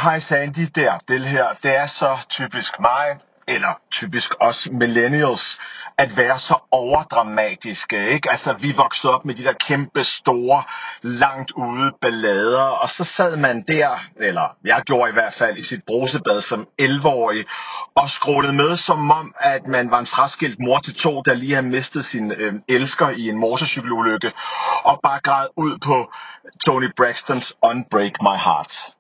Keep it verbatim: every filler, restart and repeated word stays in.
Hej Sandy, der, det her, det er så typisk mig, eller typisk os millennials, at være så overdramatiske, ikke? Altså, vi voksede op med de der kæmpe store, langt ude ballader, og så sad man der, eller jeg gjorde i hvert fald, i sit brusebad som elleve-årig, og skrålede med, som om, at man var en fraskilt mor til to, der lige havde mistet sin øh, elsker i en motorcykelulykke, og bare græd ud på Toni Braxtons Unbreak My Heart.